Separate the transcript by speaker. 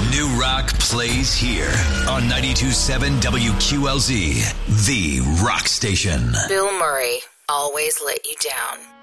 Speaker 1: New rock plays here on 92.7 WQLZ, the rock station.
Speaker 2: Bill Murray, Always Let You Down.